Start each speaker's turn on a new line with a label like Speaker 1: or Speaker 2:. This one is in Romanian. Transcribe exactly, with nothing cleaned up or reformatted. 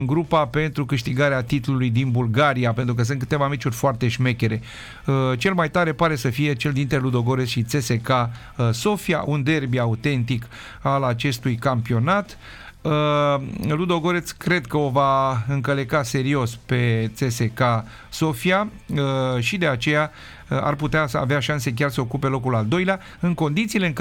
Speaker 1: grupa pentru câștigarea titlului din Bulgaria, pentru că sunt câteva meciuri foarte șmechere. Cel mai tare pare să fie cel dintre Ludogorets și C S K A Sofia, un derby autentic al acestui campionat. Ludogorets cred că o va încăleca serios pe C S K A Sofia și de aceea ar putea să avea șanse chiar să ocupe locul al doilea, în condițiile în care